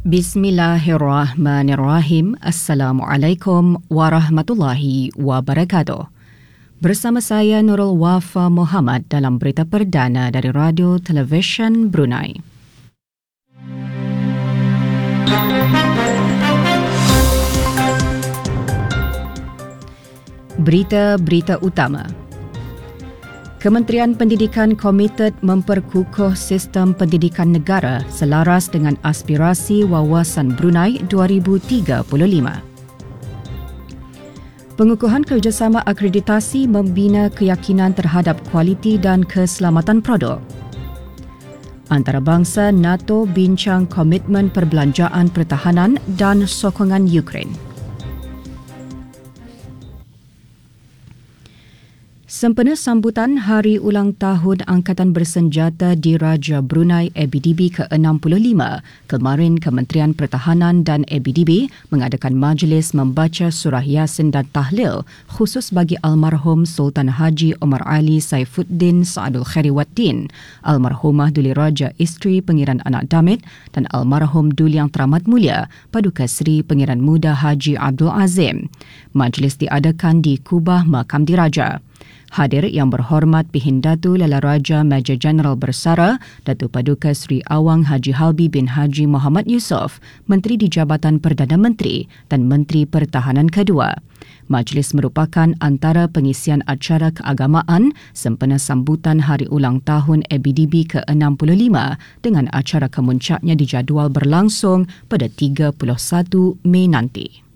Bismillahirrahmanirrahim. Assalamualaikum warahmatullahi wabarakatuh. Bersama saya Nurul Wafa Muhammad dalam berita perdana dari Radio Television Brunei. Berita-berita utama. Kementerian Pendidikan komited memperkukuh sistem pendidikan negara selaras dengan aspirasi Wawasan Brunei 2035. Pengukuhan kerjasama akreditasi membina keyakinan terhadap kualiti dan keselamatan produk. Antarabangsa NATO bincang komitmen perbelanjaan pertahanan dan sokongan Ukraine. Sempena sambutan Hari Ulang Tahun Angkatan Bersenjata Diraja Brunei ABDB ke-65, kemarin Kementerian Pertahanan dan ABDB mengadakan majlis membaca surah Yasin dan tahlil khusus bagi almarhum Sultan Haji Omar Ali Saifuddin Saadul Khairiwaddin, almarhumah Duli Raja Isteri Pengiran Anak Damit dan almarhum Duli Yang Teramat Mulia Paduka Seri Pengiran Muda Haji Abdul Azim. Majlis diadakan di Kubah Makam Diraja. Hadir yang berhormat Pihindatu Lala Raja Major Jeneral Bersara Datuk Paduka Seri Awang Haji Halbi bin Haji Muhammad Yusof, Menteri di Jabatan Perdana Menteri dan Menteri Pertahanan kedua. Majlis merupakan antara pengisian acara keagamaan sempena sambutan Hari Ulang Tahun ABDB ke-65 dengan acara kemuncaknya dijadual berlangsung pada 31 Mei nanti.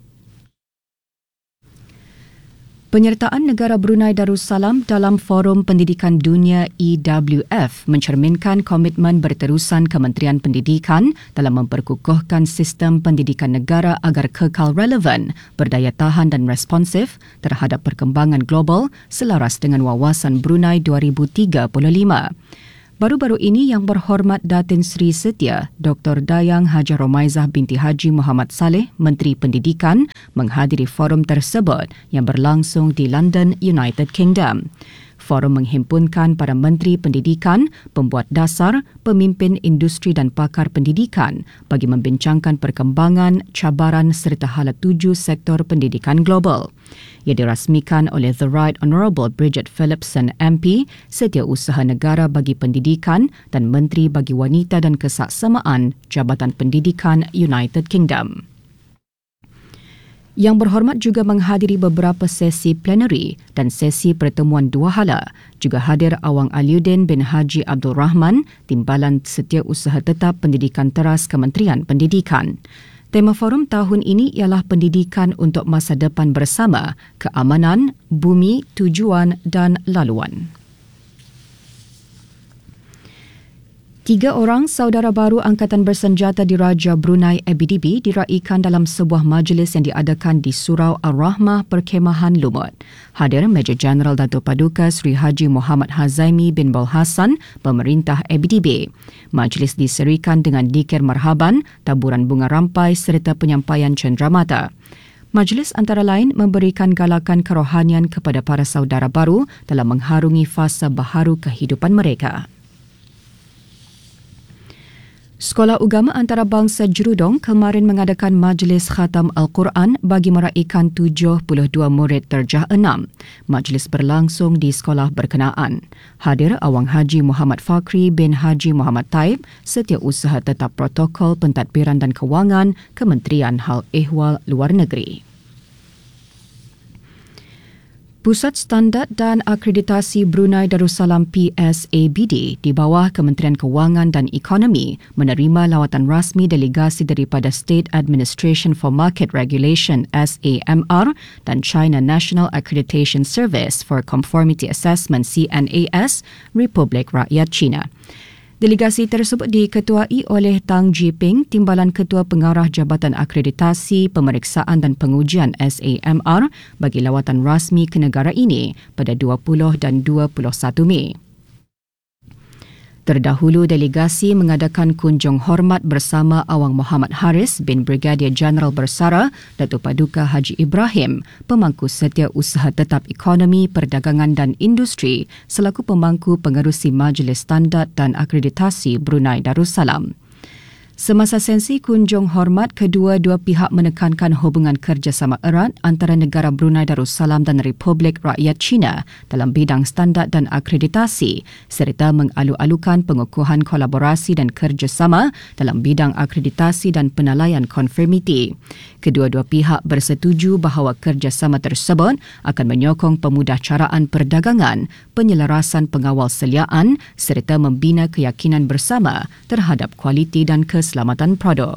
Penyertaan negara Brunei Darussalam dalam Forum Pendidikan Dunia EWF mencerminkan komitmen berterusan Kementerian Pendidikan dalam memperkukuhkan sistem pendidikan negara agar kekal relevan, berdaya tahan dan responsif terhadap perkembangan global selaras dengan Wawasan Brunei 2035. Baru-baru ini Yang Berhormat Datin Seri Setia Dr. Dayang Hajar Romaizah binti Haji Muhammad Saleh, Menteri Pendidikan, menghadiri forum tersebut yang berlangsung di London, United Kingdom. Forum menghimpunkan para menteri pendidikan, pembuat dasar, pemimpin industri dan pakar pendidikan bagi membincangkan perkembangan, cabaran serta hala tuju sektor pendidikan global. Ia dirasmikan oleh The Right Honourable Bridget Phillipson MP, Setiausaha Negara bagi Pendidikan dan Menteri bagi Wanita dan Kesaksamaan Jabatan Pendidikan United Kingdom. Yang Berhormat juga menghadiri beberapa sesi plenary dan sesi pertemuan dua hala. Juga hadir Awang Aliuddin bin Haji Abdul Rahman, Timbalan Setiausaha Tetap Pendidikan Teras Kementerian Pendidikan. Tema forum tahun ini ialah Pendidikan untuk Masa Depan Bersama, Keamanan, Bumi, Tujuan dan Laluan. 3 orang saudara baru Angkatan Bersenjata Diraja Brunei ABDB diraikan dalam sebuah majlis yang diadakan di Surau Ar-Rahmah Perkemahan Lumut. Hadir Major Jeneral Datuk Paduka Seri Haji Muhammad Hazaimi bin Bol Hassan, Pemerintah ABDB. Majlis diserikan dengan dikir marhaban, taburan bunga rampai serta penyampaian cenderamata. Majlis antara lain memberikan galakan kerohanian kepada para saudara baru dalam mengharungi fasa baharu kehidupan mereka. Sekolah Ugama Antarabangsa Jerudong kemarin mengadakan majlis khatam Al-Quran bagi meraikan 72 murid terjah 6. Majlis berlangsung di sekolah berkenaan. Hadir Awang Haji Muhammad Fakri bin Haji Muhammad Taib, Setiausaha Tetap Protokol Pentadbiran dan Kewangan, Kementerian Hal Ehwal Luar Negeri. Pusat Standard dan Akreditasi Brunei Darussalam PSABD di bawah Kementerian Kewangan dan Ekonomi menerima lawatan rasmi delegasi daripada State Administration for Market Regulation SAMR dan China National Accreditation Service for Conformity Assessment CNAS, Republik Rakyat China. Delegasi tersebut diketuai oleh Tang Jiping, Timbalan Ketua Pengarah Jabatan Akreditasi, Pemeriksaan dan Pengujian SAMR bagi lawatan rasmi ke negara ini pada 20 dan 21 Mei. Terdahulu, delegasi mengadakan kunjung hormat bersama Awang Muhammad Haris bin Brigadier Jeneral Bersara, Datuk Paduka Haji Ibrahim, Pemangku Setiausaha Tetap Ekonomi, Perdagangan dan Industri selaku Pemangku Pengerusi Majlis Standard dan Akreditasi Brunei Darussalam. Semasa sesi kunjung hormat, kedua-dua pihak menekankan hubungan kerjasama erat antara negara Brunei Darussalam dan Republik Rakyat China dalam bidang standard dan akreditasi serta mengalu-alukan pengukuhan kolaborasi dan kerjasama dalam bidang akreditasi dan penilaian konformiti. Kedua-dua pihak bersetuju bahawa kerjasama tersebut akan menyokong pemudahcaraan perdagangan, penyelarasan pengawal seliaan serta membina keyakinan bersama terhadap kualiti dan keselamatan produk.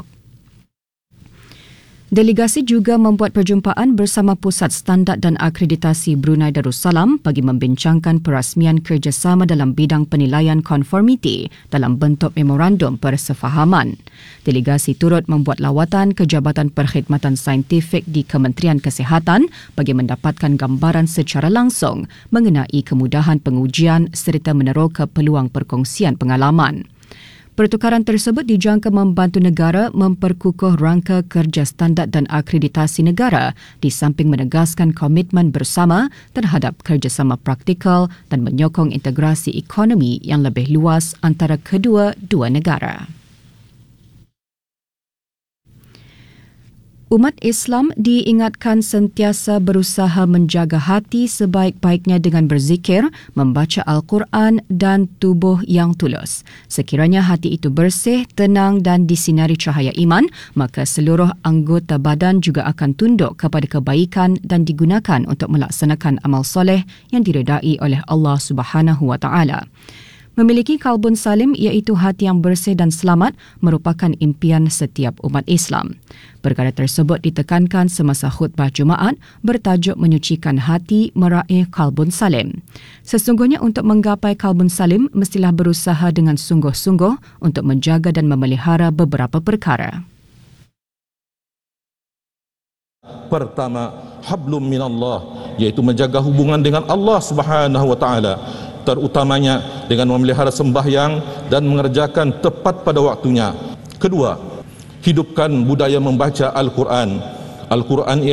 Delegasi juga membuat perjumpaan bersama Pusat Standard dan Akreditasi Brunei Darussalam bagi membincangkan perasmian kerjasama dalam bidang penilaian konformiti dalam bentuk memorandum persefahaman. Delegasi turut membuat lawatan ke Jabatan Perkhidmatan Saintifik di Kementerian Kesihatan bagi mendapatkan gambaran secara langsung mengenai kemudahan pengujian serta meneroka peluang perkongsian pengalaman. Pertukaran tersebut dijangka membantu negara memperkukuh rangka kerja standard dan akreditasi negara di samping menegaskan komitmen bersama terhadap kerjasama praktikal dan menyokong integrasi ekonomi yang lebih luas antara kedua-dua negara. Umat Islam diingatkan sentiasa berusaha menjaga hati sebaik-baiknya dengan berzikir, membaca Al-Quran dan tubuh yang tulus. Sekiranya hati itu bersih, tenang dan disinari cahaya iman, maka seluruh anggota badan juga akan tunduk kepada kebaikan dan digunakan untuk melaksanakan amal soleh yang diredai oleh Allah Subhanahu wa Ta'ala. Memiliki kalbun salim iaitu hati yang bersih dan selamat merupakan impian setiap umat Islam. Perkara tersebut ditekankan semasa khutbah Jumaat bertajuk menyucikan hati meraih kalbun salim. Sesungguhnya untuk menggapai kalbun salim mestilah berusaha dengan sungguh-sungguh untuk menjaga dan memelihara beberapa perkara. Pertama, hablum minallah, iaitu menjaga hubungan dengan Allah Subhanahu wa Ta'ala, terutamanya dengan memelihara sembahyang dan mengerjakan tepat pada waktunya. Kedua, hidupkan budaya membaca Al-Quran. Al-Quran